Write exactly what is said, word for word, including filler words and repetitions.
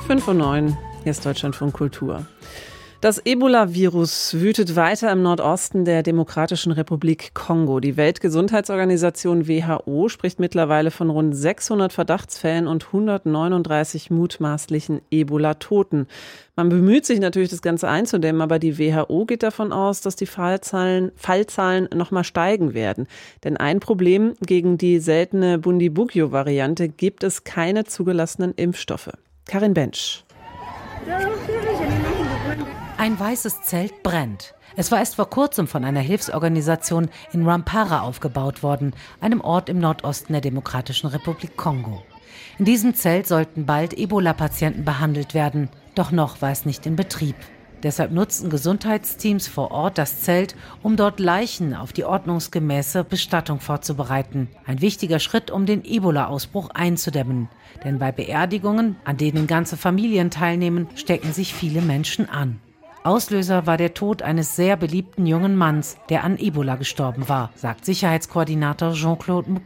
fünf Uhr neun, hier ist Deutschlandfunk Kultur. Das Ebola-Virus wütet weiter im Nordosten der Demokratischen Republik Kongo. Die Weltgesundheitsorganisation W H O spricht mittlerweile von rund sechshundert Verdachtsfällen und hundertneununddreißig mutmaßlichen Ebola-Toten. Man bemüht sich natürlich, das Ganze einzudämmen, aber die W H O geht davon aus, dass die Fallzahlen, Fallzahlen noch mal steigen werden. Denn ein Problem: gegen die seltene Bundibugyo-Variante gibt es keine zugelassenen Impfstoffe. Karin Bensch. Ein weißes Zelt brennt. Es war erst vor kurzem von einer Hilfsorganisation in Rwampara aufgebaut worden, einem Ort im Nordosten der Demokratischen Republik Kongo. In diesem Zelt sollten bald Ebola-Patienten behandelt werden, doch noch war es nicht in Betrieb. Deshalb nutzten Gesundheitsteams vor Ort das Zelt, um dort Leichen auf die ordnungsgemäße Bestattung vorzubereiten. Ein wichtiger Schritt, um den Ebola-Ausbruch einzudämmen. Denn bei Beerdigungen, an denen ganze Familien teilnehmen, stecken sich viele Menschen an. Auslöser war der Tod eines sehr beliebten jungen Manns, der an Ebola gestorben war, sagt Sicherheitskoordinator Jean-Claude